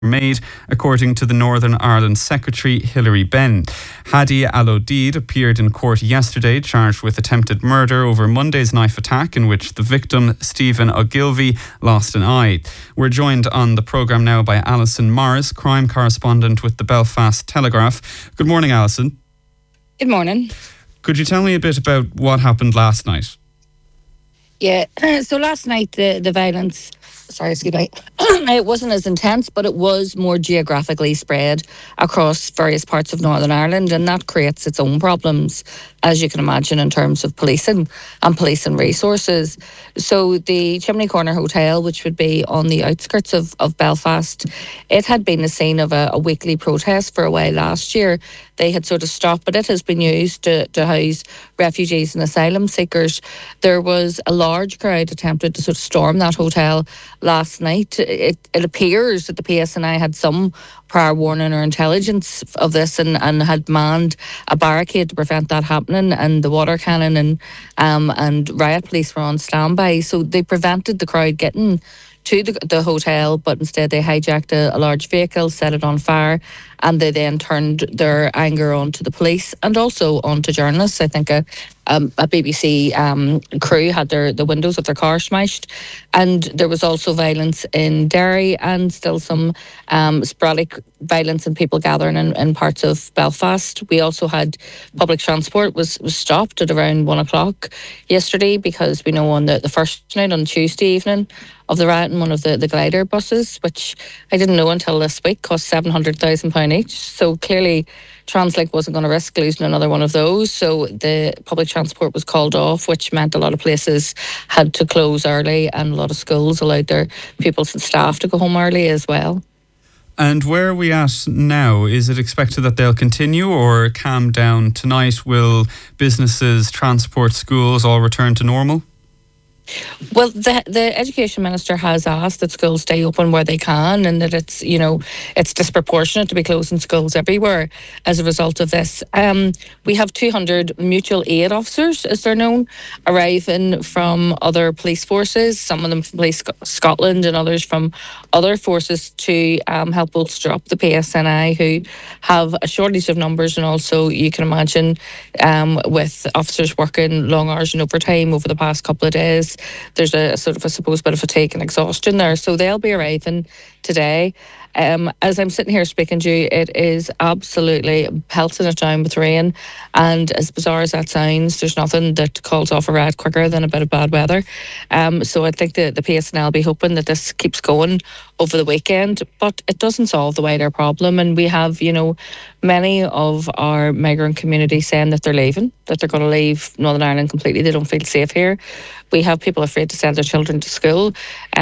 made, according to the Northern Ireland Secretary Hilary Benn. Hadi Al-Odid appeared in court yesterday, charged with attempted murder over Monday's knife attack in which the victim, Stephen Ogilvie, lost an eye. We're joined on the programme now by Alison Morris, crime correspondent with the Belfast Telegraph. Good morning, Alison. Good morning. Could you tell me a bit about what happened last night? Yeah, so last night the violence, it wasn't as intense, but it was more geographically spread across various parts of Northern Ireland, and that creates its own problems, as you can imagine, in terms of policing and policing resources. So the Chimney Corner Hotel, which would be on the outskirts of Belfast, it had been the scene of a weekly protest for a while last year. They had sort of stopped, but it has been used to house refugees and asylum seekers. There was a large crowd attempted to sort of storm that hotel last night. It appears that the PSNI had some prior warning or intelligence of this and had manned a barricade to prevent that happening, and the water cannon and riot police were on standby. So they prevented the crowd getting to the hotel, but instead they hijacked a large vehicle, set it on fire, and they then turned their anger onto the police and also onto journalists. I think a BBC crew had the windows of their car smashed, and there was also violence in Derry and still some sporadic violence and people gathering in parts of Belfast. We also had public transport was stopped at around 1 o'clock yesterday because we know on the first night, on Tuesday evening of the riot, in one of the glider buses, which I didn't know until this week, cost £700,000 each. So clearly Translink wasn't going to risk losing another one of those. So the public transport was called off, which meant a lot of places had to close early, and a lot of schools allowed their pupils and staff to go home early as well. And where are we at now? Is it expected that they'll continue or calm down tonight? Will businesses, transport, schools all return to normal? Well, the Education Minister has asked that schools stay open where they can, and that it's disproportionate to be closing schools everywhere as a result of this. We have 200 mutual aid officers, as they're known, arriving from other police forces, some of them from Police Scotland and others from other forces, to help bolster up the PSNI, who have a shortage of numbers, and also, you can imagine, with officers working long hours and overtime over the past couple of days, there's a sort of, I suppose, bit of fatigue and exhaustion there. So they'll be arriving today. As I'm sitting here speaking to you, it is absolutely pelting it down with rain, and as bizarre as that sounds, there's nothing that calls off a riot quicker than a bit of bad weather. So I think the PSNL will be hoping that this keeps going over the weekend, but it doesn't solve the wider problem. And we have, many of our migrant community saying that they're leaving, that they're going to leave Northern Ireland completely. They don't feel safe here. We have people afraid to send their children to school.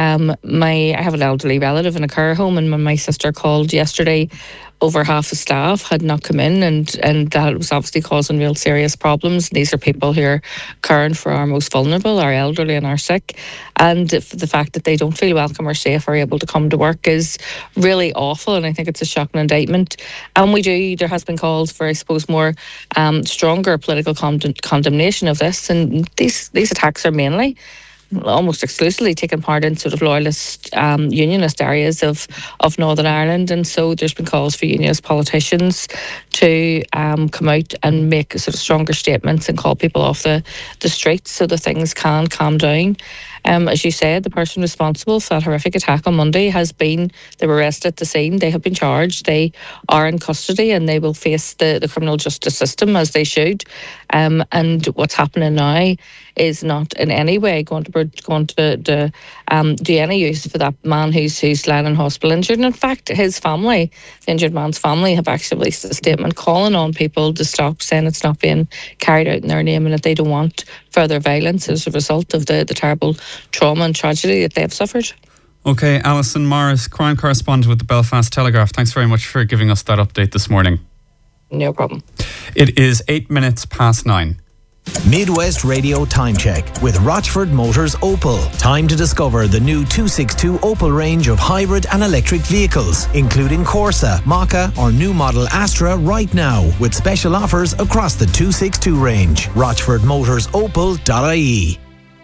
I have an elderly relative in a care home, and when my sister called yesterday, over half the staff had not come in, and that was obviously causing real serious problems. These are people who are caring for our most vulnerable, our elderly and our sick, and the fact that they don't feel welcome or safe or able to come to work is really awful, and I think it's a shocking indictment. And there has been calls for, I suppose, more stronger political condemnation of this, and these attacks are mainly, almost exclusively, taking part in sort of loyalist, unionist areas of Northern Ireland. And so there's been calls for unionist politicians to come out and make sort of stronger statements and call people off the streets so that things can calm down. As you said, the person responsible for that horrific attack on Monday they were arrested at the scene. They have been charged. They are in custody, and they will face the criminal justice system, as they should. And what's happening now is not in any way going to do any use for that man who's lying in hospital injured. And in fact, his family, the injured man's family, have actually released a statement calling on people to stop, saying it's not being carried out in their name, and that they don't want further violence as a result of the terrible trauma and tragedy that they have suffered. Okay, Alison Morris, crime correspondent with the Belfast Telegraph. Thanks very much for giving us that update this morning. No problem. It is 8 minutes past 9. Midwest Radio Time Check with Rochford Motors Opel. Time to discover the new 262 Opel range of hybrid and electric vehicles, including Corsa, Maka or new model Astra right now, with special offers across the 262 range. RochfordMotorsOpel.ie.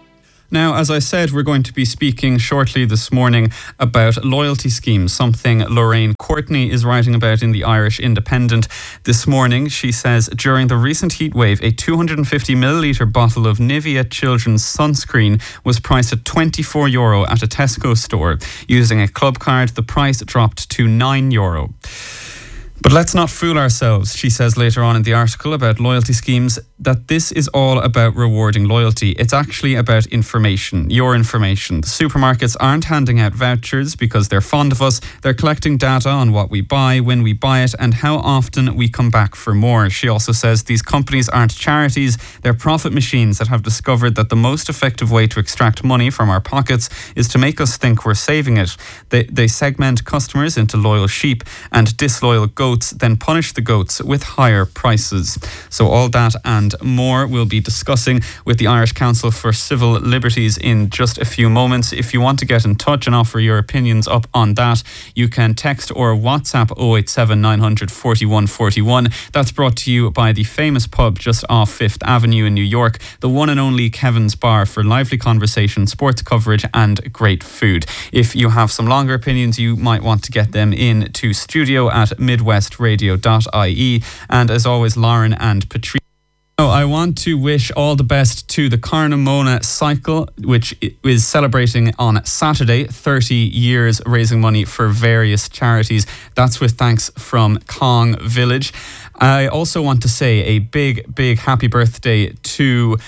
Now, as I said, we're going to be speaking shortly this morning about loyalty schemes, something Lorraine Courtney is writing about in the Irish Independent this morning. She says, during the recent heatwave, a 250 millilitre bottle of Nivea children's sunscreen was priced at €24 at a Tesco store. Using a club card, the price dropped to €9. But let's not fool ourselves, she says later on in the article about loyalty schemes, that this is all about rewarding loyalty. It's actually about information, your information. The supermarkets aren't handing out vouchers because they're fond of us. They're collecting data on what we buy, when we buy it, and how often we come back for more. She also says these companies aren't charities. They're profit machines that have discovered that the most effective way to extract money from our pockets is to make us think we're saving it. They segment customers into loyal sheep and disloyal goats, then punish the goats with higher prices. So all that and more we'll be discussing with the Irish Council for Civil Liberties in just a few moments. If you want to get in touch and offer your opinions up on that, you can text or WhatsApp 087 900 41 41. That's brought to you by the famous pub just off Fifth Avenue in New York, the one and only Kevin's Bar, for lively conversation, sports coverage and great food. If you have some longer opinions, you might want to get them in to studio at midwestradio.ie. And as always, Lauren and Patrice. I want to wish all the best to the Carnamona Cycle, which is celebrating on Saturday 30 years raising money for various charities. That's with thanks from Kong Village. I also want to say a big happy birthday to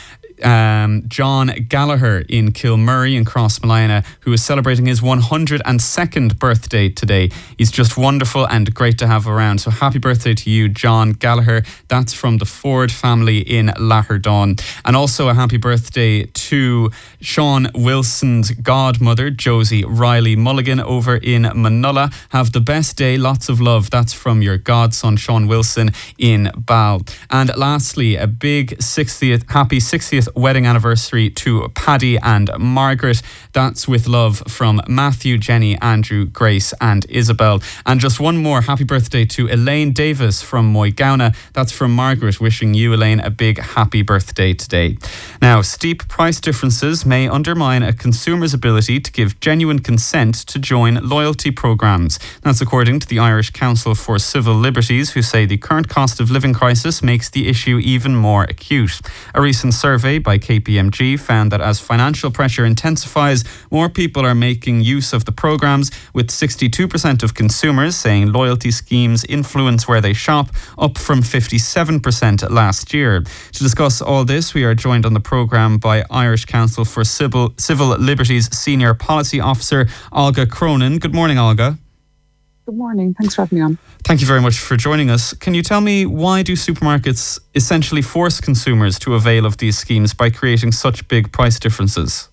John Gallagher in Kilmurray in Crossmolina, who is celebrating his 102nd birthday today. He's just wonderful and great to have around. So happy birthday to you, John Gallagher. That's from the Ford family in Laherdon. And also a happy birthday to Sean Wilson's godmother, Josie Riley Mulligan, over in Manulla. Have the best day, lots of love. That's from your godson, Sean Wilson in Bal. And lastly, a big happy 60th wedding anniversary to Paddy and Margaret. That's with love from Matthew, Jenny, Andrew, Grace and Isabel. And just one more happy birthday to Elaine Davis from Moygauna. That's from Margaret, wishing you, Elaine, a big happy birthday today. Now, steep price differences may undermine a consumer's ability to give genuine consent to join loyalty programmes. That's according to the Irish Council for Civil Liberties, who say the current cost of living crisis makes the issue even more acute. A recent survey by KPMG found that as financial pressure intensifies, more people are making use of the programmes, with 62% of consumers saying loyalty schemes influence where they shop, up from 57% last year. To discuss all this, we are joined on the programme by Irish Council for Civil Liberties Senior Policy Officer Olga Cronin. Good morning, Olga. Good morning. Thanks for having me on. Thank you very much for joining us. Can you tell me, why do supermarkets essentially force consumers to avail of these schemes by creating such big price differences?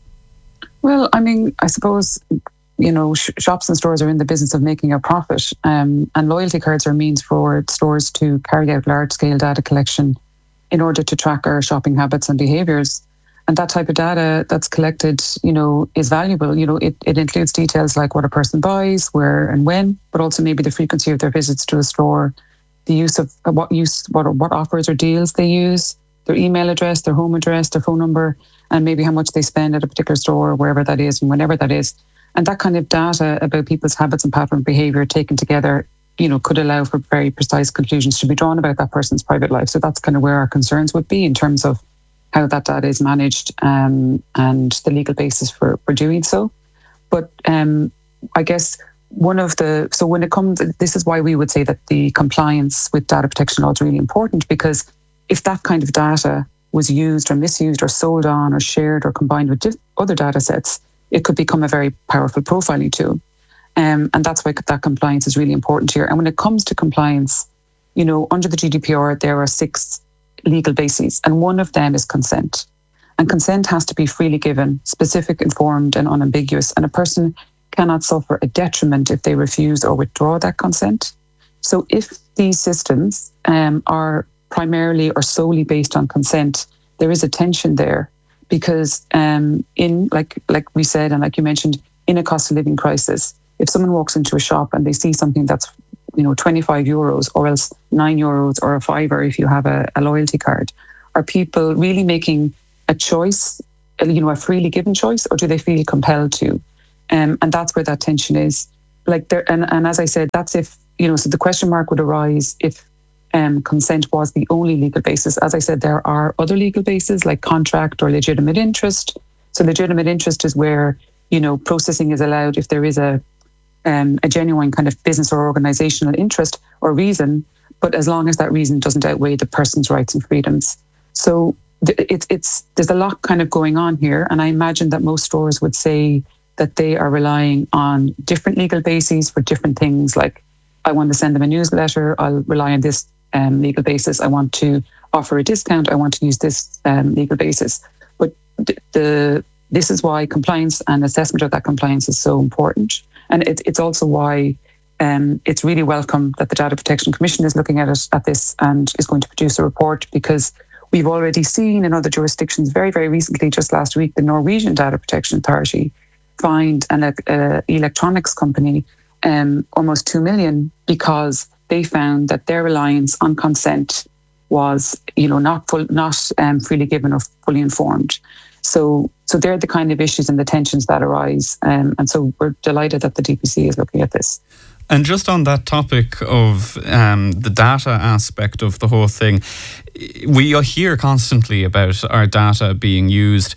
Well, I mean, I suppose, shops and stores are in the business of making a profit, and loyalty cards are a means for stores to carry out large-scale data collection in order to track our shopping habits and behaviours. And that type of data that's collected, is valuable. It includes details like what a person buys, where and when, but also maybe the frequency of their visits to a store, the use of what offers or deals they use, their email address, their home address, their phone number, and maybe how much they spend at a particular store, wherever that is and whenever that is. And that kind of data about people's habits and pattern of behaviour taken together, could allow for very precise conclusions to be drawn about that person's private life. So that's kind of where our concerns would be in terms of how that data is managed, and the legal basis for doing so. But I guess when it comes, this is why we would say that the compliance with data protection law is really important, because if that kind of data was used or misused or sold on or shared or combined with other data sets, it could become a very powerful profiling tool. And that's why that compliance is really important here. And when it comes to compliance, under the GDPR, there are 6 legal bases, and one of them is consent. And consent has to be freely given, specific, informed and unambiguous, and a person cannot suffer a detriment if they refuse or withdraw that consent. So if these systems are primarily or solely based on consent, there is a tension there, because in like we said, and like you mentioned, in a cost of living crisis, if someone walks into a shop and they see something that's €25 or else €9 or a £5 if you have a loyalty card, are people really making a choice a freely given choice, or do they feel compelled to? And that's where that tension is. Like there, and as I said, that's if, so the question mark would arise if consent was the only legal basis. As I said, there are other legal bases like contract or legitimate interest. So legitimate interest is where, processing is allowed if there is a genuine kind of business or organizational interest or reason, but as long as that reason doesn't outweigh the person's rights and freedoms. So there's a lot kind of going on here. And I imagine that most stores would say that they are relying on different legal bases for different things. Like, I want to send them a newsletter, I'll rely on this legal basis. I want to offer a discount, I want to use this legal basis. But this is why compliance and assessment of that compliance is so important. And it's also why it's really welcome that the Data Protection Commission is looking at this and is going to produce a report, because we've already seen in other jurisdictions very, very recently, just last week, the Norwegian Data Protection Authority fined an electronics company almost 2 million because they found that their reliance on consent was, not freely given or fully informed. So they're the kind of issues and the tensions that arise. And so we're delighted that the DPC is looking at this. And just on that topic of the data aspect of the whole thing, we hear constantly about our data being used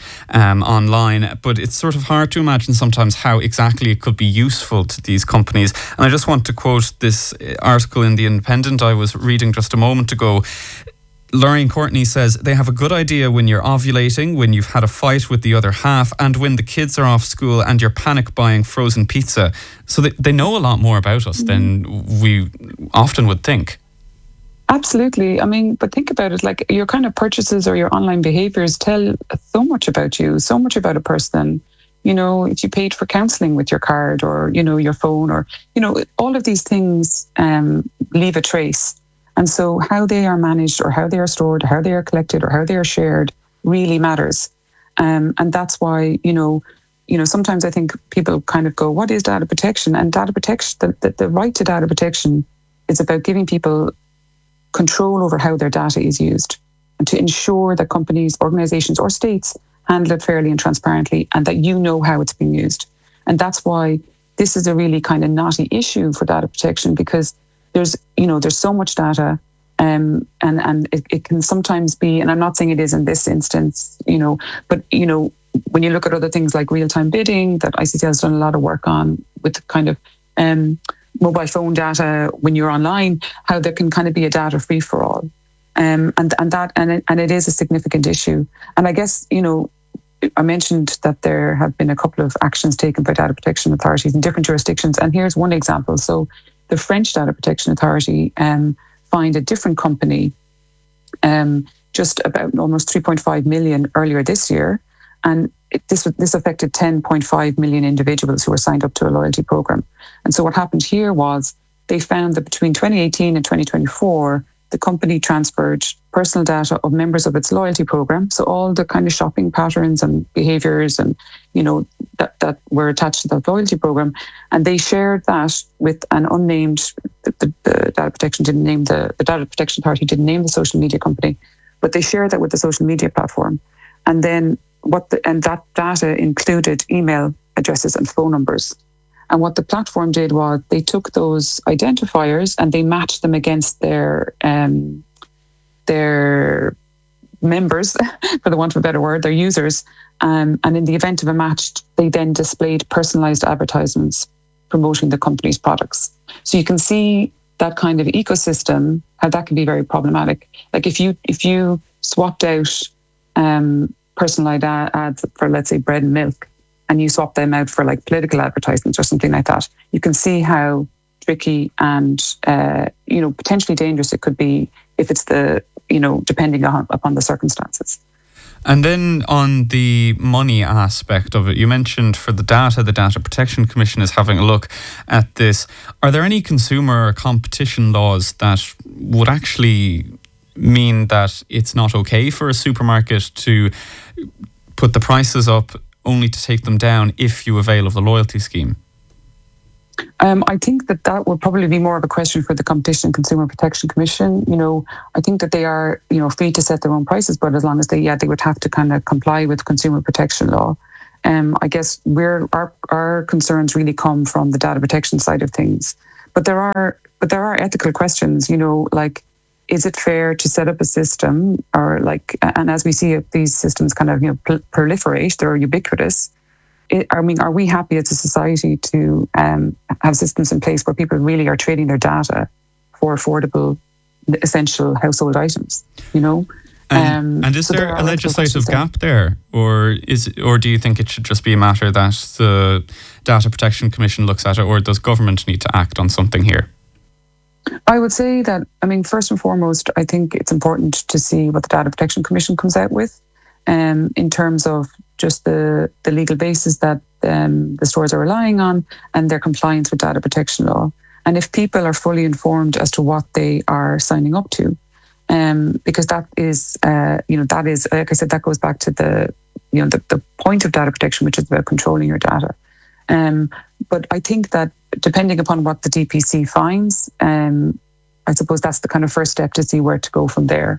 online, but it's sort of hard to imagine sometimes how exactly it could be useful to these companies. And I just want to quote this article in The Independent I was reading just a moment ago. Lorraine Courtney says they have a good idea when you're ovulating, when you've had a fight with the other half, and when the kids are off school and you're panic buying frozen pizza. So they know a lot more about us than we often would think. Absolutely. I mean, but think about it, like your kind of purchases or your online behaviors tell so much about you, so much about a person. If you paid for counseling with your card or, your phone or, all of these things leave a trace. And so how they are managed or how they are stored, how they are collected or how they are shared really matters. And that's why, sometimes I think people kind of go, what is data protection? And data protection, the right to data protection is about giving people control over how their data is used and to ensure that companies, organizations or states handle it fairly and transparently and that how it's being used. And that's why this is a really kind of knotty issue for data protection, because there's so much data and it can sometimes be, and I'm not saying it is in this instance, but, when you look at other things like real-time bidding that ICCL has done a lot of work on with kind of mobile phone data when you're online, how there can kind of be a data free-for-all. And it is a significant issue. And I guess, I mentioned that there have been a couple of actions taken by data protection authorities in different jurisdictions. And here's one example. So the French Data Protection Authority fined a different company just about almost 3.5 million earlier this year. And this affected 10.5 million individuals who were signed up to a loyalty program. And so what happened here was they found that between 2018 and 2024, the company transferred personal data of members of its loyalty program. So all the kind of shopping patterns and behaviors and, that were attached to that loyalty program. And they shared that with an unnamed, the Data Protection didn't name the Data Protection Authority didn't name the social media company, but they shared that with the social media platform. And then that data included email addresses and phone numbers. And what the platform did was they took those identifiers and they matched them against their members, for the want of a better word, their users. And in the event of a match, they then displayed personalized advertisements promoting the company's products. So you can see that kind of ecosystem, how that can be very problematic. Like if you swapped out personalized ads for, let's say, bread and milk, and you swap them out for like political advertisements or something like that, you can see how tricky and potentially dangerous it could be if it's depending upon the circumstances. And then on the money aspect of it, you mentioned for the Data Protection Commission is having a look at this. Are there any consumer or competition laws that would actually mean that it's not okay for a supermarket to put the prices up only to take them down if you avail of the loyalty scheme? I think that would probably be more of a question for the Competition and Consumer Protection Commission. I think that they are, free to set their own prices, but as long as they would have to kind of comply with consumer protection law. I guess our concerns really come from the data protection side of things. But there are ethical questions, like, is it fair to set up a system and as we see these systems kind of, proliferate, they're ubiquitous. Are we happy as a society to have systems in place where people really are trading their data for affordable, essential household items, And is there a legislative gap there, or do you think it should just be a matter that the Data Protection Commission looks at it, or does government need to act on something here? I would say that, first and foremost, I think it's important to see what the Data Protection Commission comes out with in terms of just the legal basis that the stores are relying on and their compliance with data protection law. And if people are fully informed as to what they are signing up to, because that is, like I said, that goes back to the point of data protection, which is about controlling your data. But I think that depending upon what the DPC finds, I suppose that's the kind of first step to see where to go from there.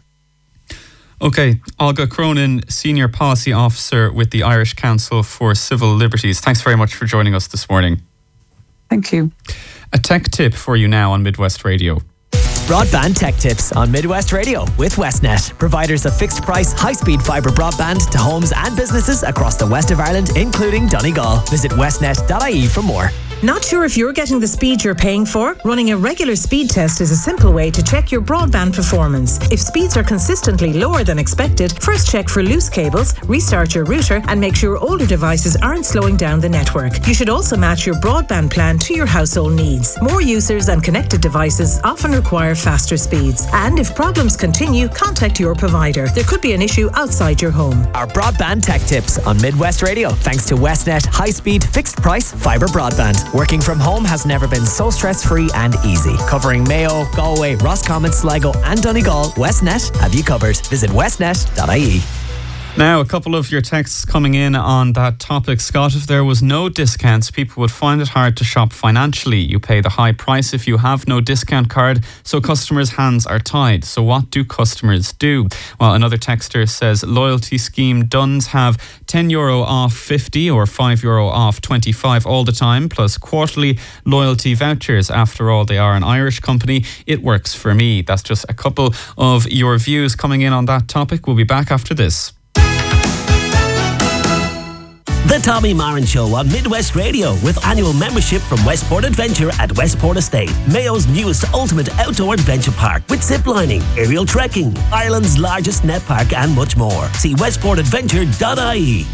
Okay, Olga Cronin, Senior Policy Officer with the Irish Council for Civil Liberties. Thanks very much for joining us this morning. Thank you. A tech tip for you now on Midwest Radio. Broadband Tech Tips on Midwest Radio with Westnet, providers of fixed price, high-speed fibre broadband to homes and businesses across the west of Ireland, including Donegal. Visit westnet.ie for more. Not sure if you're getting the speed you're paying for? Running a regular speed test is a simple way to check your broadband performance. If speeds are consistently lower than expected, first check for loose cables, restart your router, and make sure older devices aren't slowing down the network. You should also match your broadband plan to your household needs. More users and connected devices often require faster speeds. And if problems continue, contact your provider. There could be an issue outside your home. Our Broadband Tech Tips on Midwest Radio, thanks to Westnet high-speed, fixed-price fibre broadband. Working from home has never been so stress-free and easy. Covering Mayo, Galway, Roscommon, Sligo and Donegal, Westnet have you covered. Visit westnet.ie. Now, a couple of your texts coming in on that topic. Scott, if there was no discounts, people would find it hard to shop financially. You pay the high price if you have no discount card, so customers' hands are tied. So what do customers do? Well, another texter says loyalty scheme Duns have €10 off 50 or €5 off 25 all the time, plus quarterly loyalty vouchers. After all, they are an Irish company. It works for me. That's just a couple of your views coming in on that topic. We'll be back after this. The Tommy Marin Show on Midwest Radio with annual membership from Westport Adventure at Westport Estate, Mayo's newest ultimate outdoor adventure park with ziplining, aerial trekking, Ireland's largest net park and much more. See westportadventure.ie.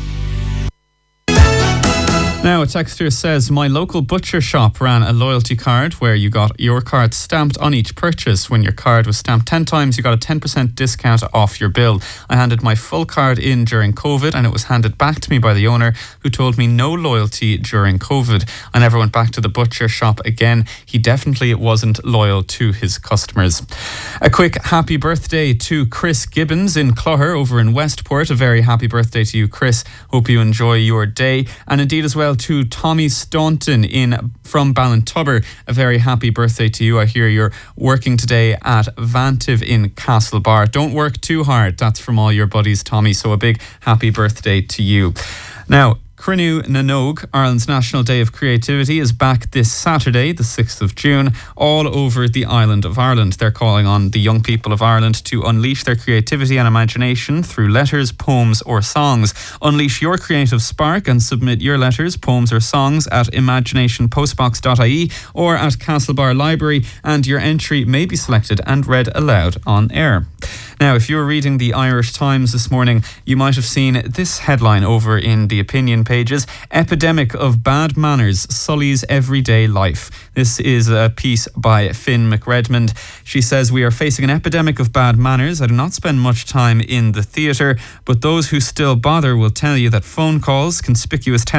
Now, a texter says, my local butcher shop ran a loyalty card where you got your card stamped on each purchase. When your card was stamped 10 times, you got a 10% discount off your bill. I handed my full card in during COVID and it was handed back to me by the owner, who told me no loyalty during COVID. I never went back to the butcher shop again. He definitely wasn't loyal to his customers. A quick happy birthday to Chris Gibbons in Clogher over in Westport. A very happy birthday to you, Chris. Hope you enjoy your day. And indeed as well to Tommy Staunton from Ballintubber. A very happy birthday to you. I hear you're working today at Vantive in Castlebar. Don't work too hard. That's from all your buddies, Tommy. So a big happy birthday to you. Now, Cruinniú na nÓg, Ireland's National Day of Creativity, is back this Saturday, the 6th of June, all over the island of Ireland. They're calling on the young people of Ireland to unleash their creativity and imagination through letters, poems or songs. Unleash your creative spark and submit your letters, poems or songs at imaginationpostbox.ie or at Castlebar Library, and your entry may be selected and read aloud on air. Now, if you were reading the Irish Times this morning, you might have seen this headline over in the opinion pages. Epidemic of bad manners sullies everyday life. This is a piece by Finn McRedmond. She says, we are facing an epidemic of bad manners. I do not spend much time in the theatre, but those who still bother will tell you that phone calls, conspicuous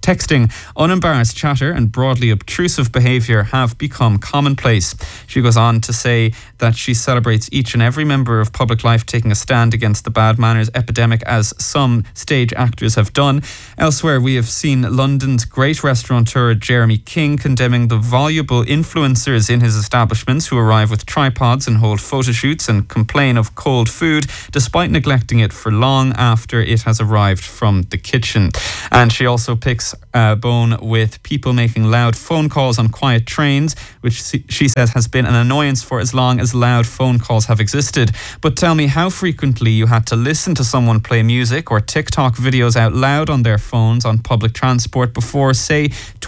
texting, unembarrassed chatter and broadly obtrusive behaviour have become commonplace. She goes on to say that she celebrates each and every member of public life taking a stand against the bad manners epidemic, as some stage actors have done. Elsewhere, we have seen London's great restaurateur Jeremy King condemning the voluble influencers in his establishments who arrive with tripods and hold photo shoots and complain of cold food despite neglecting it for long after it has arrived from the kitchen. And she also picks a bone with people making loud phone calls on quiet trains, which she says has been an annoyance for as long as loud phone calls have existed. But tell me how frequently you had to listen to someone play music or TikTok videos out loud on their phones on public transport before, say,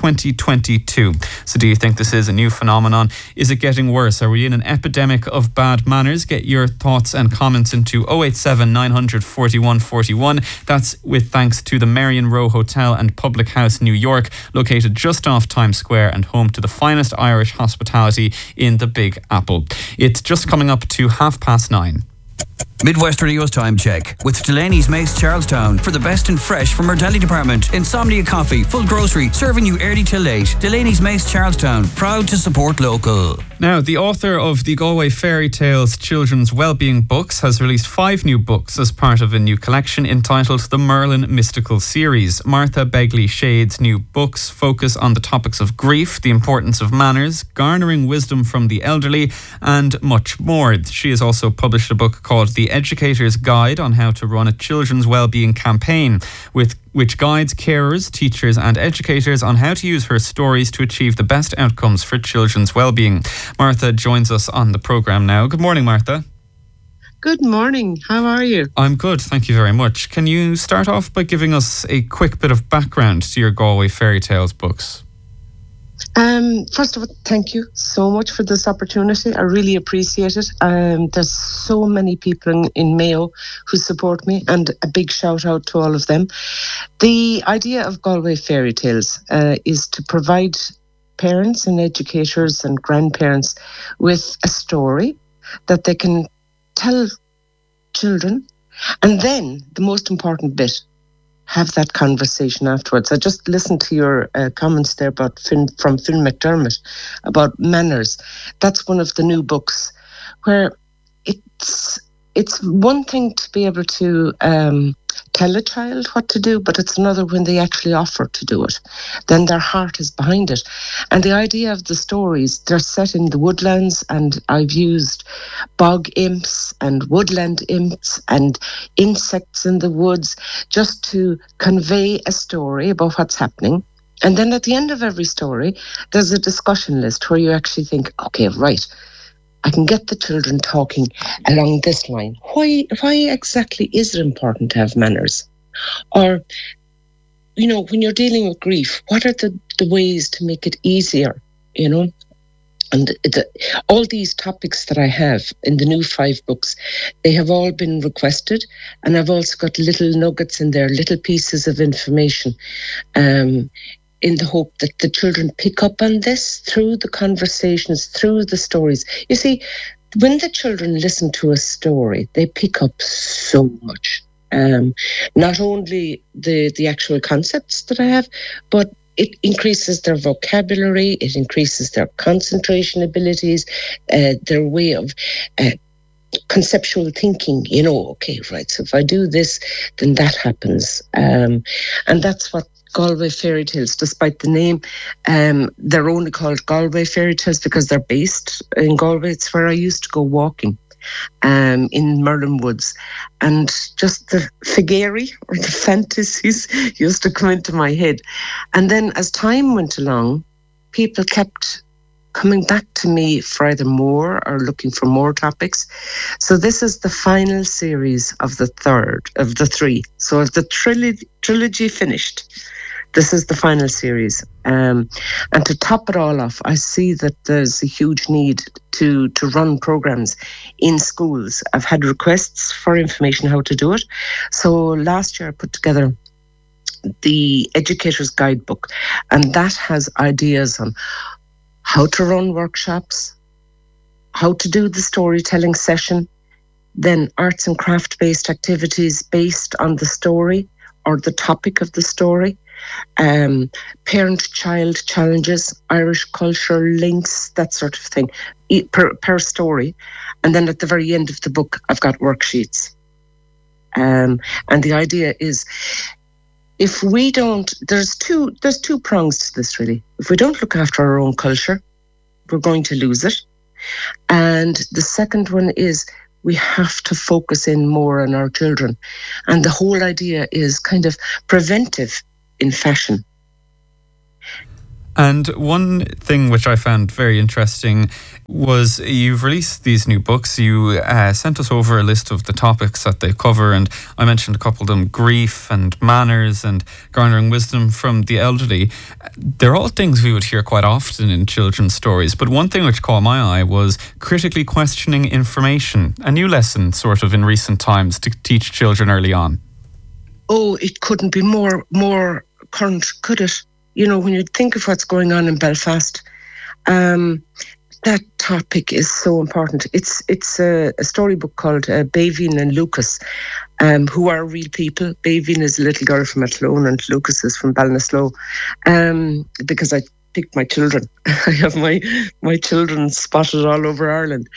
2022. So do you think this is a new phenomenon? Is it getting worse? Are we in an epidemic of bad manners? Get your thoughts and comments into 087 900 41 41. That's with thanks to the Marion Row Hotel and Public House, New York, located just off Times Square and home to the finest Irish hospitality in the Big Apple. It's just coming up to 9:30. Midwest Radio's time check with Delaney's Mace Charlestown for the best in fresh from our deli department. Insomnia Coffee, full grocery, serving you early till late. Delaney's Mace Charlestown, proud to support local. Now, the author of the Galway Fairy Tales children's wellbeing books has released 5 new books as part of a new collection entitled the Merlin Mystical Series. Martha Begley Shade's new books focus on the topics of grief, the importance of manners, garnering wisdom from the elderly, and much more. She has also published a book called The Educator's Guide on how to run a children's wellbeing campaign, which guides carers, teachers and educators on how to use her stories to achieve the best outcomes for children's wellbeing. Martha joins us on the programme now. Good morning, Martha. Good morning. How are you? I'm good, thank you very much. Can you start off by giving us a quick bit of background to your Galway Fairy Tales books? First of all, thank you so much for this opportunity. I really appreciate it. There's so many people in Mayo who support me, and a big shout out to all of them. The idea of Galway Fairy Tales is to provide parents and educators and grandparents with a story that they can tell children, and then the most important bit, have that conversation afterwards. I just listened to your comments there about from Phil McDermott about manners. That's one of the new books where it's one thing to be able to tell a child what to do, but it's another when they actually offer to do it. Then their heart is behind it. And the idea of the stories, they're set in the woodlands, and I've used bog imps and woodland imps and insects in the woods just to convey a story about what's happening. And then at the end of every story, there's a discussion list where you actually think, okay, right, I can get the children talking along this line. Why exactly is it important to have manners? Or, you know, when you're dealing with grief, what are the ways to make it easier, you know? And all these topics that I have in the new 5 books, they have all been requested. And I've also got little nuggets in there, little pieces of information, in the hope that the children pick up on this through the conversations, through the stories. You see, when the children listen to a story, they pick up so much. Not only the actual concepts that I have, but it increases their vocabulary, it increases their concentration abilities, their way of conceptual thinking. You know, okay, right, so if I do this, then that happens. And that's what Galway Fairy Tales, despite the name, they're only called Galway Fairy Tales because they're based in Galway. It's where I used to go walking in Merlin Woods, and just the figari or the fantasies used to come into my head. And then as time went along, people kept coming back to me for either more or looking for more topics. So this is the final series of the third of the 3. So if the trilogy finished, this is the final series. And to top it all off, I see that there's a huge need to run programs in schools. I've had requests for information how to do it. So last year I put together the Educator's Guidebook, and that has ideas on how to run workshops, how to do the storytelling session, then arts and craft-based activities based on the story or the topic of the story, parent-child challenges, Irish culture links, that sort of thing, per story. And then at the very end of the book, I've got worksheets. And the idea is, if we don't, there's two prongs to this, really. If we don't look after our own culture, we're going to lose it. And the second one is, we have to focus in more on our children. And the whole idea is kind of preventive in fashion. And one thing which I found very interesting was you've released these new books. You sent us over a list of the topics that they cover, and I mentioned a couple of them: grief and manners and garnering wisdom from the elderly. They're all things we would hear quite often in children's stories, but one thing which caught my eye was critically questioning information, a new lesson sort of in recent times to teach children early on. Oh, it couldn't be more current, could it? You know, when you think of what's going on in Belfast, that topic is so important. It's a storybook called Baveen and Lucas, who are real people. Baveen is a little girl from Athlone and Lucas is from Ballinasloe, because I picked my children. I have my children spotted all over Ireland.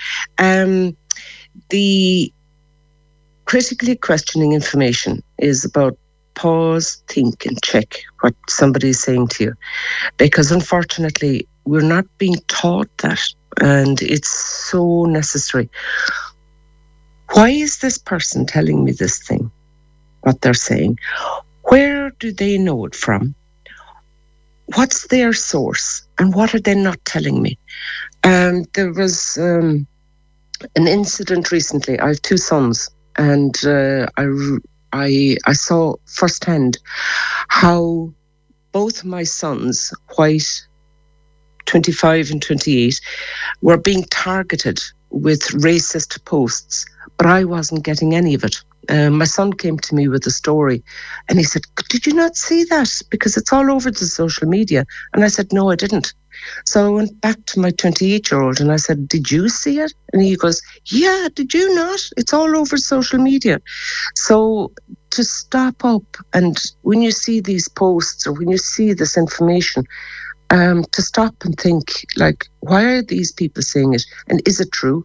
The critically questioning information is about pause, think and check what somebody is saying to you. Because unfortunately, we're not being taught that, and it's so necessary. Why is this person telling me this thing, what they're saying? Where do they know it from? What's their source? And what are they not telling me? There was an incident recently. I have two sons, and I saw firsthand how both my sons, White, 25 and 28, were being targeted with racist posts, but I wasn't getting any of it. My son came to me with a story and he said, "Did you not see that? Because it's all over the social media." And I said, "No, I didn't." So I went back to my 28-year-old and I said, "Did you see it?" And he goes, "Yeah, did you not? It's all over social media." So to stop up, and when you see these posts or when you see this information, to stop and think, like, why are these people saying it? And is it true?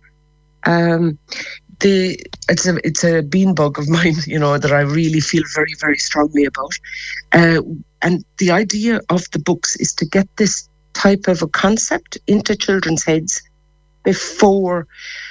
It's a beanbug of mine, you know, that I really feel very, very strongly about. And the idea of the books is to get this type of a concept into children's heads before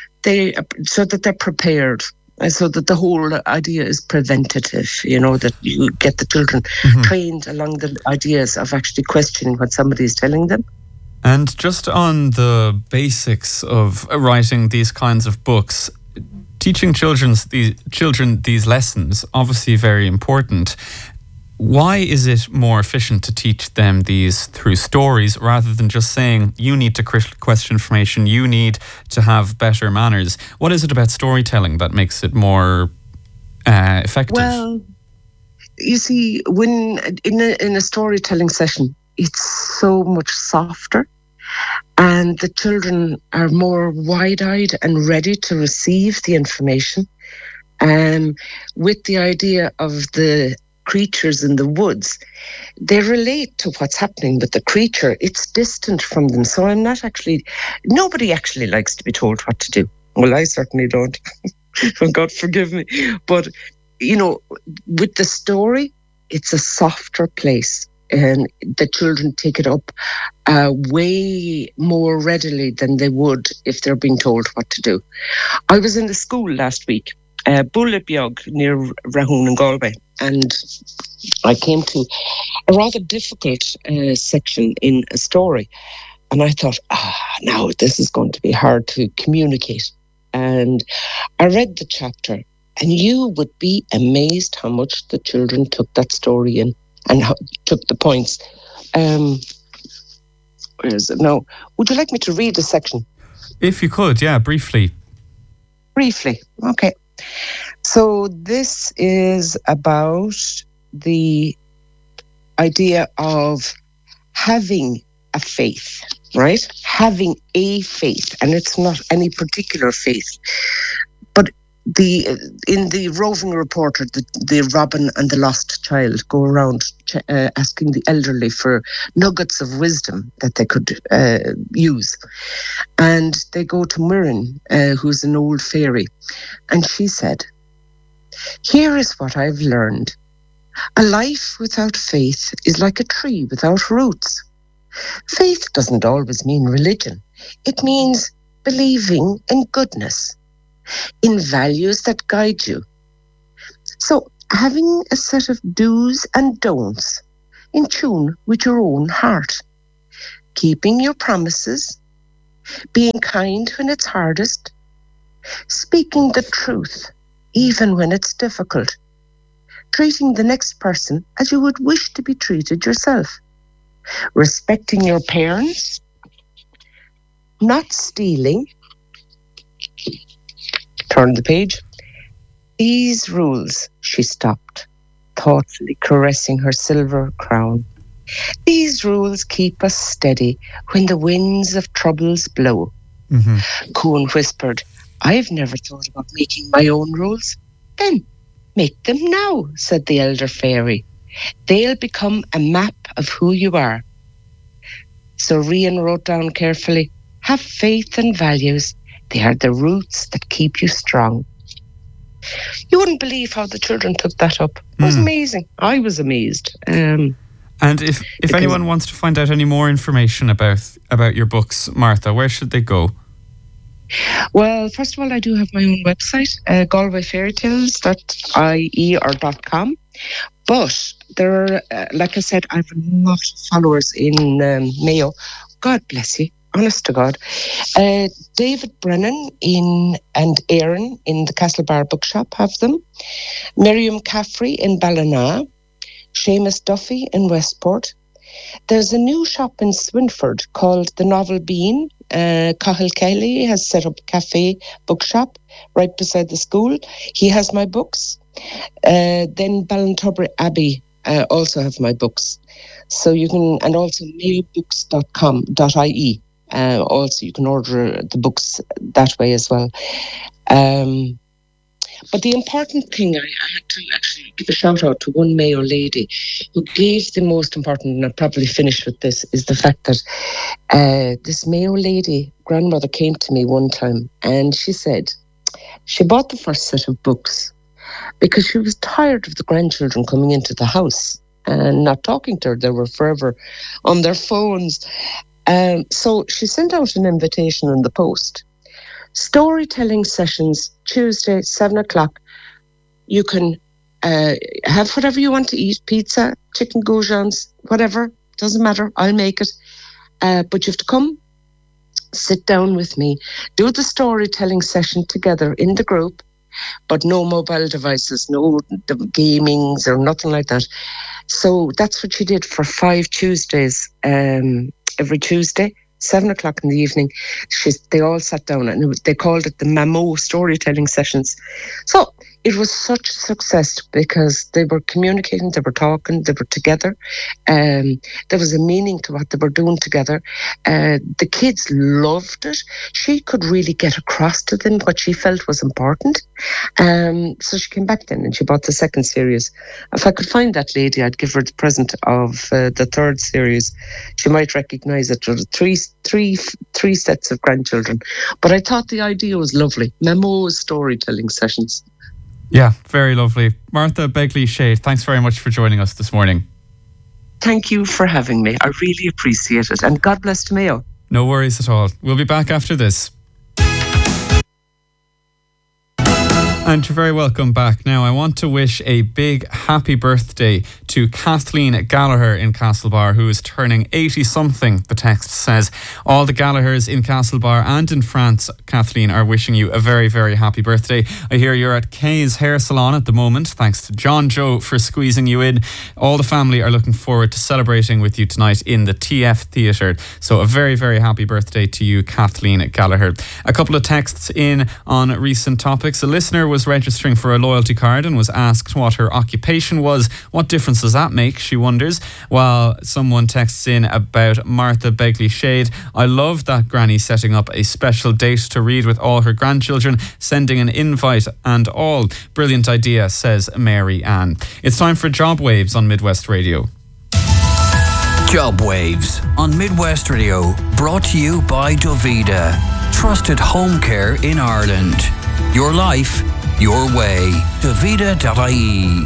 so that they're prepared. So that the whole idea is preventative, you know, that you get the children trained along the ideas of actually questioning what somebody is telling them. And just on the basics of writing these kinds of books, teaching children these lessons, obviously very important. Why is it more efficient to teach them these through stories rather than just saying, you need to question information, you need to have better manners? What is it about storytelling that makes it more effective? Well, you see, when in a storytelling session, it's so much softer and the children are more wide-eyed and ready to receive the information. With the idea of the creatures in the woods, they relate to what's happening with the creature. It's distant from them. So nobody actually likes to be told what to do. Well, I certainly don't. God forgive me. But, you know, with the story, it's a softer place. And the children take it up way more readily than they would if they're being told what to do. I was in the school last week, Bullabeog near Rahoon in Galway, and I came to a rather difficult section in a story. And I thought, now this is going to be hard to communicate. And I read the chapter, and you would be amazed how much the children took that story in and took the points. Where is it now? Would you like me to read a section? If you could, yeah, briefly. Briefly, okay. So this is about the idea of having a faith, right? Having a faith, and it's not any particular faith. But in the roving reporter, the Robin and the Lost Child go around asking the elderly for nuggets of wisdom that they could use. And they go to Mirren, who's an old fairy. And she said, "Here is what I've learned. A life without faith is like a tree without roots. Faith doesn't always mean religion. It means believing in goodness, in values that guide you. So having a set of do's and don'ts in tune with your own heart, keeping your promises, being kind when it's hardest, speaking the truth even when it's difficult, treating the next person as you would wish to be treated yourself, respecting your parents, not stealing." Turn the page. "These rules," she stopped, thoughtfully caressing her silver crown. "These rules keep us steady when the winds of troubles blow." Coon whispered, "I've never thought about making my own rules." "Then make them now," said the elder fairy. "They'll become a map of who you are." So Rian wrote down carefully, "Have faith and values. They are the roots that keep you strong." You wouldn't believe how the children took that up. It was amazing. I was amazed. And if anyone wants to find out any more information about your books, Martha, where should they go? Well, first of all, I do have my own website, galwayfairytales.ie or .com. But there are, like I said, I have a lot of followers in Mayo. God bless you. Honest to God. David Brennan and Aaron in the Castlebar Bookshop have them. Miriam Caffrey in Ballina. Seamus Duffy in Westport. There's a new shop in Swinford called The Novel Bean. Cahill Kelly has set up a cafe bookshop right beside the school. He has my books. Then Ballintubber Abbey also have my books. So you can, and also mayobooks.com.ie. Also, you can order the books that way as well. But the important thing, I had to actually give a shout out to one Mayo lady who gave the most important, and I'll probably finish with this, is the fact that this Mayo lady grandmother came to me one time and she said she bought the first set of books because she was tired of the grandchildren coming into the house and not talking to her. They were forever on their phones. So she sent out an invitation in the post. Storytelling sessions, Tuesday, 7:00. You can have whatever you want to eat, pizza, chicken goujons, whatever, doesn't matter, I'll make it. But you have to come, sit down with me, do the storytelling session together in the group, but no mobile devices, no gamings or nothing like that. So that's what she did for 5 Tuesdays, every Tuesday. 7:00 in the evening, they all sat down and they called it the Mamo storytelling sessions. So it was such a success because they were communicating, they were talking, they were together. There was a meaning to what they were doing together. The kids loved it. She could really get across to them what she felt was important. So she came back then and she bought the second series. If I could find that lady, I'd give her the present of the third series. She might recognise it. There were three sets of grandchildren. But I thought the idea was lovely. Memo's storytelling sessions. Yeah, very lovely. Martha Begley-Shade, thanks very much for joining us this morning. Thank you for having me. I really appreciate it. And God bless to Mayo. No worries at all. We'll be back after this. And you're very welcome back. Now, I want to wish a big happy birthday to Kathleen Gallagher in Castlebar, who is turning 80-something, the text says. All the Gallaghers in Castlebar and in France, Kathleen, are wishing you a very, very happy birthday. I hear you're at Kay's Hair Salon at the moment. Thanks to John Joe for squeezing you in. All the family are looking forward to celebrating with you tonight in the TF Theatre. So a very, very happy birthday to you, Kathleen Gallagher. A couple of texts in on recent topics. A listener was was registering for a loyalty card and was asked what her occupation was. What difference does that make, she wonders. While someone texts in about Martha Begley Shade, I love that granny setting up a special date to read with all her grandchildren, sending an invite and all. Brilliant idea, says Mary Ann. It's time for Job Waves on Midwest Radio. Job Waves on Midwest Radio, brought to you by Dovida. Trusted home care in Ireland. Your life, your way. Dovida.ie.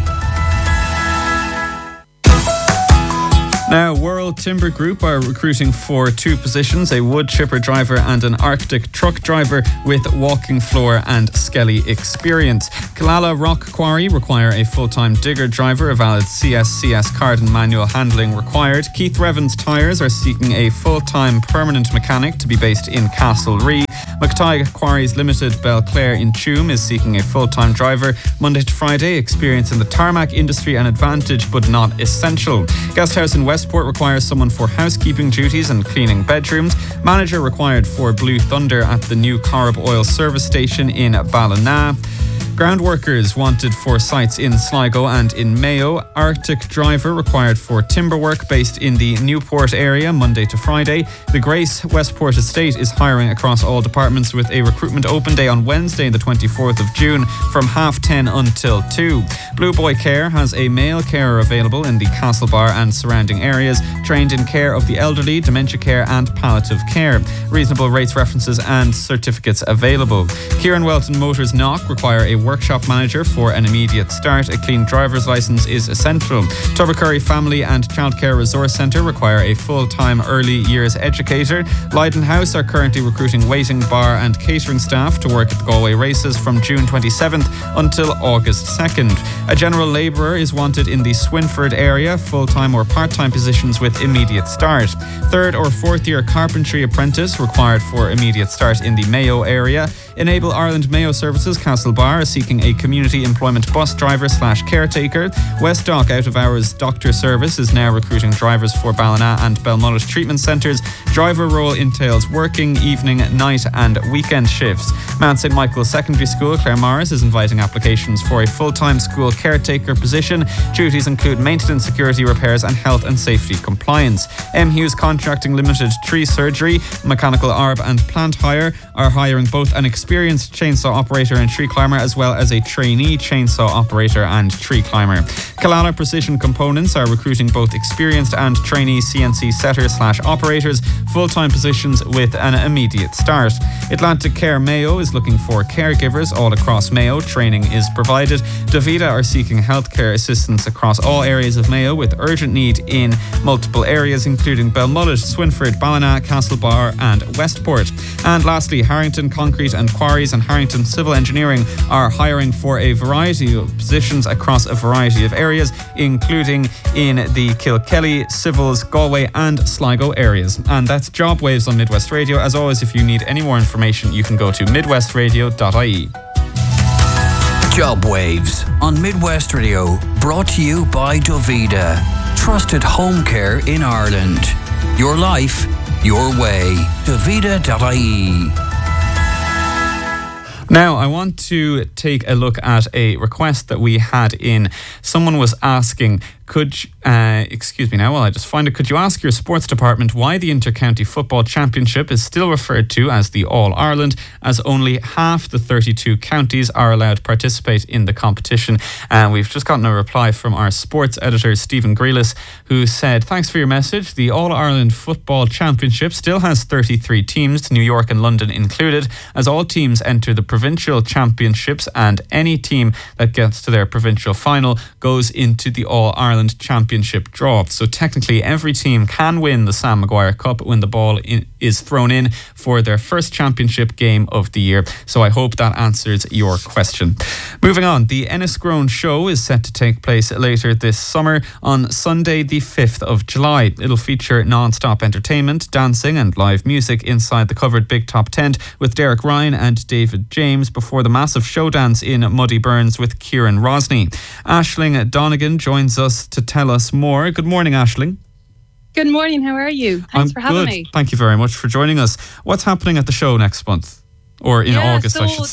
Now, World Timber Group are recruiting for 2 positions, a wood chipper driver and an Arctic truck driver with walking floor and skelly experience. Killala Rock Quarry require a full-time digger driver, a valid CSCS card and manual handling required. Keith Revens Tyres are seeking a full-time permanent mechanic to be based in Castlerea. McTighe Quarries Limited Belclare in Tuam is seeking a full-time driver, Monday to Friday, experience in the tarmac industry an advantage but not essential. Guesthouse in Westport requires someone for housekeeping duties and cleaning bedrooms. Manager required for Blue Thunder at the new Corrib Oil service station in Ballina. Ground workers wanted for sites in Sligo and in Mayo. Arctic driver required for timber work based in the Newport area, Monday to Friday. The Grace Westport Estate is hiring across all departments with a recruitment open day on Wednesday, the 24th of June, from 10:30 until 2. Blue Boy Care has a male carer available in the Castlebar and surrounding areas, trained in care of the elderly, dementia care and palliative care. Reasonable rates, references and certificates available. Kieran Welton Motors Knock require a workshop manager for an immediate start. A clean driver's licence is essential. Tubbercurry Family and Childcare Resource Centre require a full-time early years educator. Leyden House are currently recruiting waiting, bar and catering staff to work at the Galway races from June 27th until August 2nd. A general labourer is wanted in the Swinford area, full-time or part-time positions with immediate start. 3rd or 4th year carpentry apprentice required for immediate start in the Mayo area. Enable Ireland Mayo Services Castlebar is seeking a community employment bus driver / caretaker. West Dock Out of Hours Doctor Service is now recruiting drivers for Ballina and Belmullet treatment centres. Driver role entails working evening, night and weekend shifts. Mount St Michael's Secondary School Claremorris is inviting applications for a full-time school caretaker position. Duties include maintenance, security, repairs and health and safety compliance. M. Hughes Contracting Limited Tree Surgery, Mechanical Arb and Plant Hire are hiring both an experienced chainsaw operator and tree climber as well as a trainee chainsaw operator and tree climber. Killala Precision Components are recruiting both experienced and trainee CNC setters / operators, full-time positions with an immediate start. Atlantic Care Mayo is looking for caregivers all across Mayo. Training is provided. Dovida are seeking healthcare assistance across all areas of Mayo with urgent need in multiple areas including Belmullet, Swinford, Ballina, Castlebar and Westport. And lastly, Harrington Concrete and Quarries and Harrington Civil Engineering are hiring for a variety of positions across a variety of areas, including in the Kilkelly, Civils, Galway and Sligo areas. And that's Job Waves on Midwest Radio. As always, if you need any more information, you can go to midwestradio.ie. Job Waves on Midwest Radio, brought to you by Dovida. Trusted home care in Ireland. Your life, your way. Dovida.ie. Now, I want to take a look at a request that we had in. Someone was asking, could you ask your sports department why the Inter-County Football Championship is still referred to as the All-Ireland, as only half the 32 counties are allowed to participate in the competition? And we've just gotten a reply from our sports editor, Stephen Grealis, who said, thanks for your message. The All-Ireland Football Championship still has 33 teams, New York and London included, as all teams enter the provincial championships and any team that gets to their provincial final goes into the All-Ireland Championship draw. So technically every team can win the Sam Maguire Cup when the ball is thrown in for their first championship game of the year. So I hope that answers your question. Moving on, the Enniscrone Show is set to take place later this summer on Sunday the 5th of July. It'll feature non-stop entertainment, dancing and live music inside the covered Big Top tent with Derek Ryan and David James before the massive show dance in Muddy Burns with Kieran Rosny. Aisling Donegan joins us to tell us more. Good morning, Aisling. Good morning, how are you? Thanks for having me. Thank you very much for joining us. What's happening at the show next month? Or in August, I should say.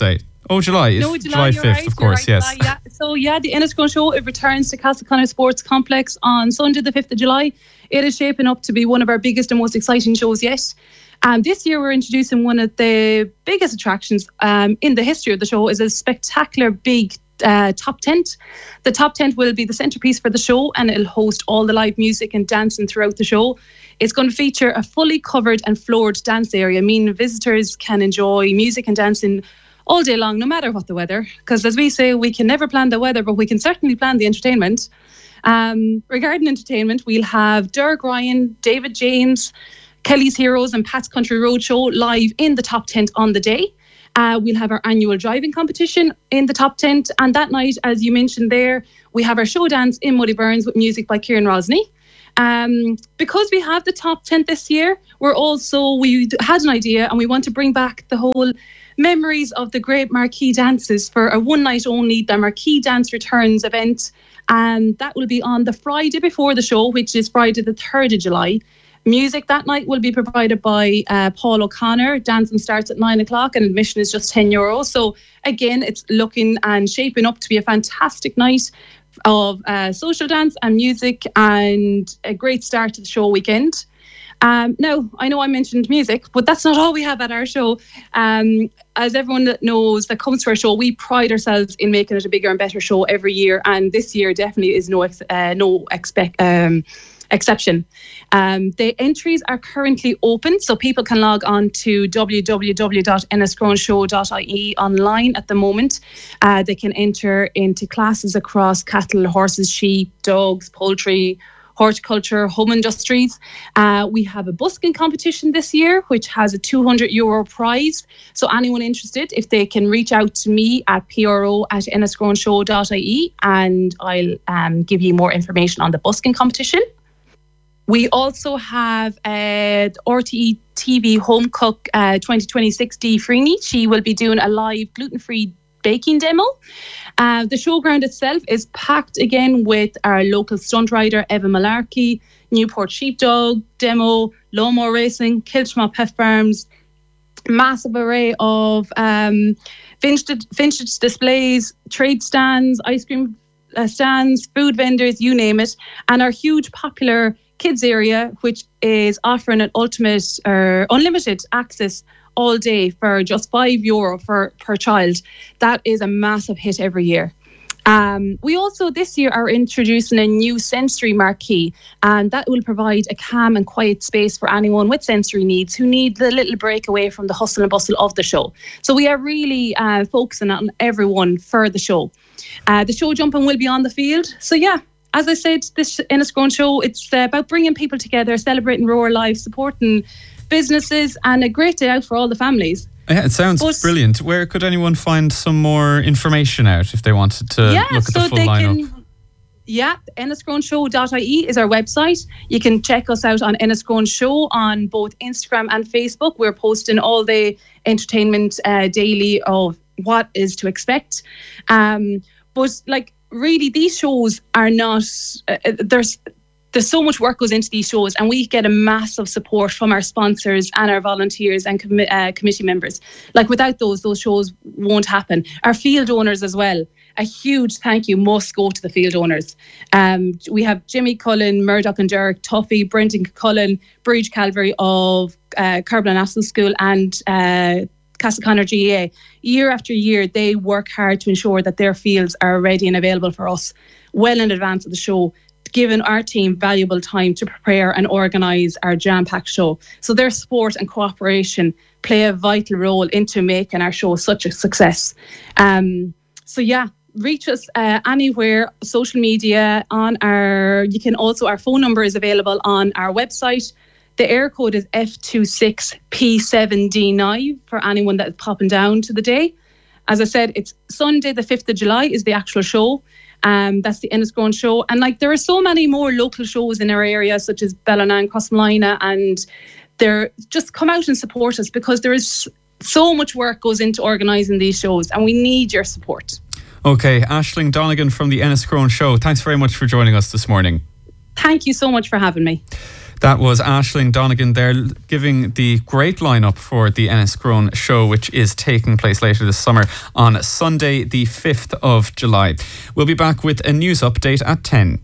Oh, July. No, July 5th, right, of course, right, yes. Yeah. So, the Enniscrone Show, it returns to Castleconnell Sports Complex on Sunday, the 5th of July. It is shaping up to be one of our biggest and most exciting shows yet. This year, we're introducing one of the biggest attractions in the history of the show. Is a spectacular big top tent. The top tent will be the centrepiece for the show, and it'll host all the live music and dancing throughout the show. It's going to feature a fully covered and floored dance area, meaning visitors can enjoy music and dancing all day long, no matter what the weather. Because as we say, we can never plan the weather, but we can certainly plan the entertainment. Regarding entertainment, we'll have Derg Ryan, David James, Kelly's Heroes and Pat's Country Roadshow live in the top tent on the day. We'll have our annual driving competition in the top tent. And that night, as you mentioned there, we have our show dance in Muddy Burns with music by Kieran Rosny. Because we have the top tent this year, we had an idea and we want to bring back the whole memories of the great marquee dances for a one night only, the Marquee Dance Returns event. And that will be on the Friday before the show, which is Friday the 3rd of July. Music that night will be provided by Paul O'Connor. Dancing starts at 9 o'clock and admission is just €10. So again, it's looking and shaping up to be a fantastic night of social dance and music and a great start to the show weekend. Now, I know I mentioned music, but that's not all we have at our show. As everyone that knows that comes to our show, we pride ourselves in making it a bigger and better show every year. And this year definitely is no exception. The entries are currently open, so people can log on to www.enniscroneshow.ie online at the moment. They can enter into classes across cattle, horses, sheep, dogs, poultry, horticulture, home industries. We have a busking competition this year, which has a €200 prize. So anyone interested, if they can reach out to me at pro@enniscroneshow.ie, and I'll give you more information on the busking competition. We also have RTE TV Home Cook 2026 Dee Freeney. She will be doing a live gluten-free baking demo. The showground itself is packed again with our local stunt rider, Eva Malarkey, Newport Sheepdog demo, lawnmower racing, Kiltmore Pet Farms, massive array of vintage displays, trade stands, ice cream stands, food vendors, you name it, and our huge popular kids area, which is offering an unlimited access all day for just €5 per child. That is a massive hit every year. We also this year are introducing a new sensory marquee, and that will provide a calm and quiet space for anyone with sensory needs who need the little break away from the hustle and bustle of the show. So we are really focusing on everyone for the show. The show jumping will be on the field. So yeah, as I said, this Enniscrone Show, it's about bringing people together, celebrating rural life, supporting businesses, and a great day out for all the families. Yeah, it sounds brilliant. Where could anyone find some more information out if they wanted to look at the full lineup? Enniscroneshow.ie is our website. You can check us out on Enniscrone Show on both Instagram and Facebook. We're posting all the entertainment daily of what is to expect. But really, these shows are not... There's so much work goes into these shows, and we get a massive support from our sponsors and our volunteers and committee members. Without those shows won't happen. Our field owners as well. A huge thank you must go to the field owners. We have Jimmy Cullen, Murdoch and Derek, Tuffy, Brendan Cullen, Bridge Calvary of Carbelan National School, and Castleconnell GAA. Year after year, they work hard to ensure that their fields are ready and available for us well in advance of the show, giving our team valuable time to prepare and organise our jam-packed show. So their support and cooperation play a vital role into making our show such a success. Reach us anywhere, social media, our phone number is available on our website. The air code is F26P7D9 for anyone that is popping down to the day. As I said, it's Sunday the 5th of July is the actual show. That's the Enniscrone Show. And there are so many more local shows in our area, such as Ballina, Crossmolina, and they're just come out and support us, because there is so much work goes into organising these shows, and we need your support. Okay, Aisling Donegan from the Enniscrone Show, thanks very much for joining us this morning. Thank you so much for having me. That was Aisling Donegan there, giving the great lineup for the Enniscrone show, which is taking place later this summer on Sunday, the 5th of July. We'll be back with a news update at 10.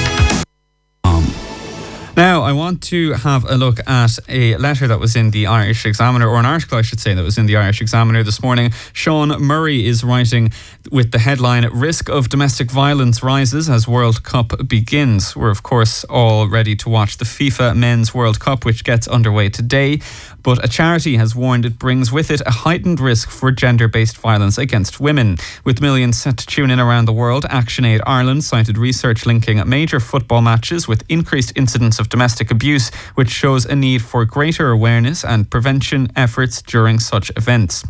Now, I want to have a look at a letter that was in the Irish Examiner, or an article, I should say, that was in the Irish Examiner this morning. Sean Murray is writing with the headline, "Risk of Domestic Violence Rises as World Cup Begins." We're, of course, all ready to watch the FIFA Men's World Cup, which gets underway today. But a charity has warned it brings with it a heightened risk for gender-based violence against women. With millions set to tune in around the world, ActionAid Ireland cited research linking major football matches with increased incidents of domestic abuse, which shows a need for greater awareness and prevention efforts during such events.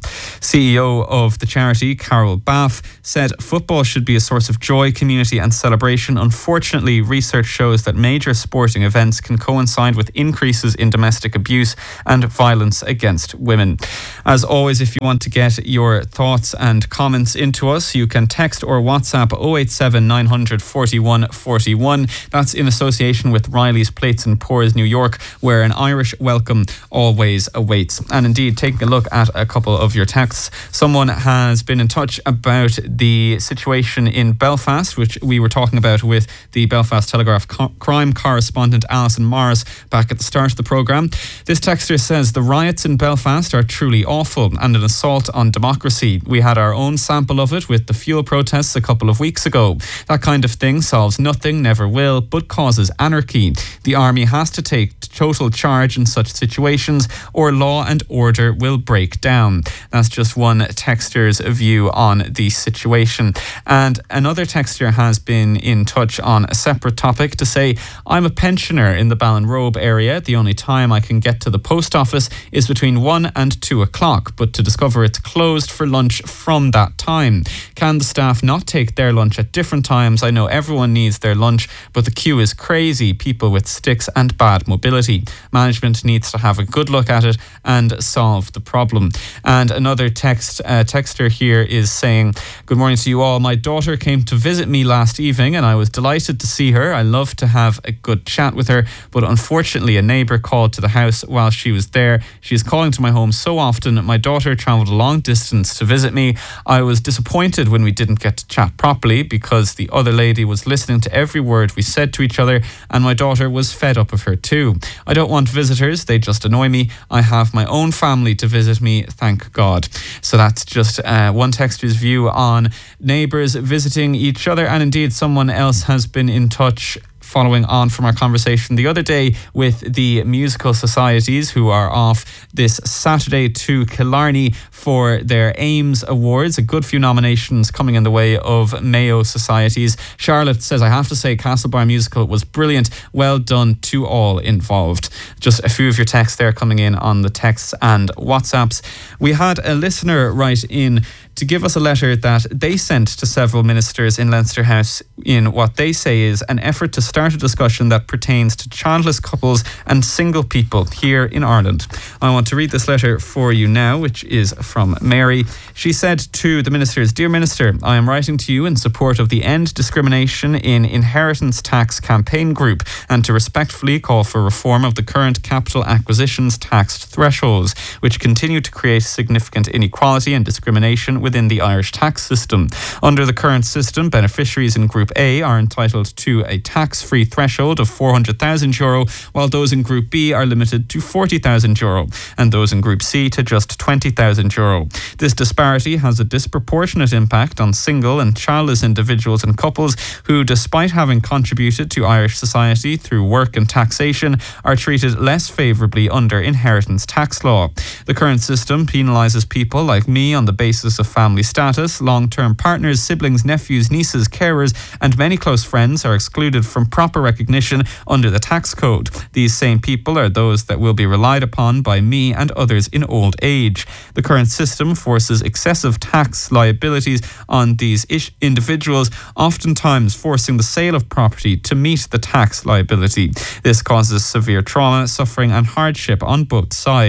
CEO of the charity, Carol Baff, said football should be a source of joy, community and celebration. Unfortunately, research shows that major sporting events can coincide with increases in domestic abuse and violence against women. As always, if you want to get your thoughts and comments into us, you can text or WhatsApp 087 900 41 41. That's in association with Riley's Plates and Pours New York, where an Irish welcome always awaits. And indeed, taking a look at a couple of your texts, someone has been in touch about the situation in Belfast, which we were talking about with the Belfast Telegraph crime correspondent Alison Morris back at the start of the programme. This texter says, "The riots in Belfast are truly awful and an assault on democracy. We had our own sample of it with the fuel protests a couple of weeks ago. That kind of thing solves nothing, never will, but causes anarchy. The army has to take total charge in such situations or law and order will break down." That's just one texter's view on the situation. And another texter has been in touch on a separate topic to say, "I'm a pensioner in the Ballinrobe area. The only time I can get to the post office is between 1 and 2 o'clock, but to discover it's closed for lunch from that time. Can the staff not take their lunch at different times? I know everyone needs their lunch, but the queue is crazy, people with sticks and bad mobility. Management needs to have a good look at it and solve the problem." And another texter here is saying, "Good morning to you all. My daughter came to visit me last evening and I was delighted to see her. I love to have a good chat with her, but unfortunately a neighbour called to the house while she was there. She is calling to my home so often. My daughter travelled a long distance to visit me. I was disappointed when we didn't get to chat properly because the other lady was listening to every word we said to each other, and my daughter was fed up of her too. I don't want visitors, they just annoy me. I have my own family to visit me, thank God." So that's just one texter's view on neighbours visiting each other. And indeed, someone else has been in touch following on from our conversation the other day with the musical societies who are off this Saturday to Killarney for their Ames Awards. A good few nominations coming in the way of Mayo societies. Charlotte says, "I have to say Castlebar Musical was brilliant. Well done to all involved." Just a few of your texts there coming in on the texts and WhatsApps. We had a listener write in to give us a letter that they sent to several ministers in Leinster House in what they say is an effort to start a discussion that pertains to childless couples and single people here in Ireland. I want to read this letter for you now, which is from Mary. She said to the ministers, "Dear Minister, I am writing to you in support of the End Discrimination in Inheritance Tax campaign group and to respectfully call for reform of the current capital acquisitions tax thresholds, which continue to create significant inequality and discrimination within the Irish tax system. Under the current system, beneficiaries in Group A are entitled to a tax-free threshold of €400,000, while those in Group B are limited to €40,000, and those in Group C to just €20,000. This disparity has a disproportionate impact on single and childless individuals and couples who, despite having contributed to Irish society through work and taxation, are treated less favourably under inheritance tax law. The current system penalises people like me on the basis of family status. Long-term partners, siblings, nephews, nieces, carers and many close friends are excluded from proper recognition under the tax code. These same people are those that will be relied upon by me and others in old age. The current system forces excessive tax liabilities on these individuals, oftentimes forcing the sale of property to meet the tax liability. This causes severe trauma, suffering and hardship on both sides.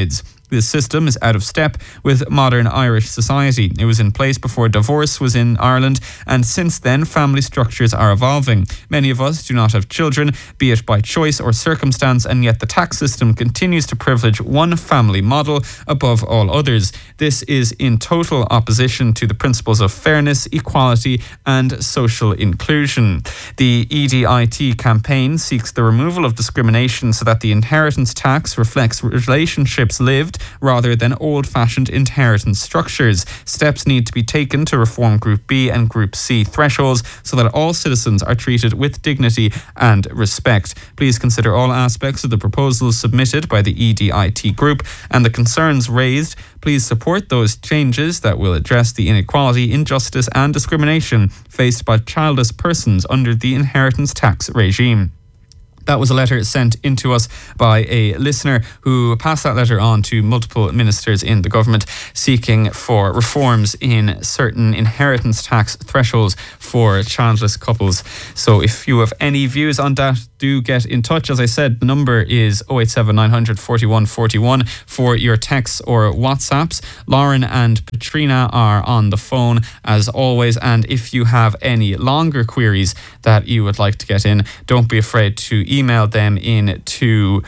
This system is out of step with modern Irish society. It was in place before divorce was in Ireland, and since then family structures are evolving. Many of us do not have children, be it by choice or circumstance, and yet the tax system continues to privilege one family model above all others. This is in total opposition to the principles of fairness, equality and social inclusion. The EDIT campaign seeks the removal of discrimination so that the inheritance tax reflects relationships lived rather than old-fashioned inheritance structures. Steps need to be taken to reform Group B and Group C thresholds so that all citizens are treated with dignity and respect. Please consider all aspects of the proposals submitted by the EDIT group and the concerns raised. Please support those changes that will address the inequality, injustice and discrimination faced by childless persons under the inheritance tax regime. That was a letter sent in to us by a listener who passed that letter on to multiple ministers in the government seeking for reforms in certain inheritance tax thresholds for childless couples. So if you have any views on that, do get in touch. As I said, the number is 087 900 41 41 for your texts or WhatsApps. Lauren and Katrina are on the phone as always, and if you have any longer queries that you would like to get in, don't be afraid to email them in to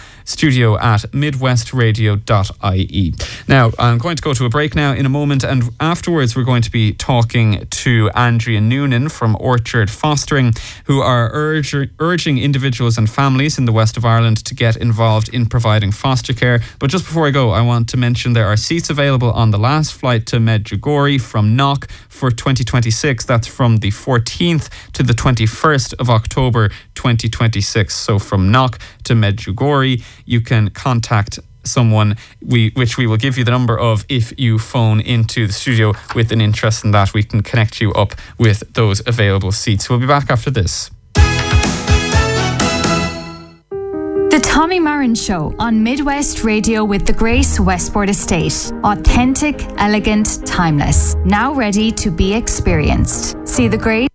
studio@midwestradio.ie. Now, I'm going to go to a break now in a moment, and afterwards we're going to be talking to Andrea Noonan from Orchard Fostering, who are urging individuals and families in the west of Ireland to get involved in providing foster care. But just before I go, I want to mention there are seats available on the last flight to Medjugorje from Knock for 2026. That's from the 14th to the 21st of October 2026. So from Knock to Medjugorje, you can contact someone which we will give you the number of if you phone into the studio with an interest in that. We can connect you up with those available seats. We'll be back after this. The Tommy Marin Show on Midwest Radio with the Grace Westport Estate. Authentic, elegant, timeless. Now ready to be experienced. See the Grace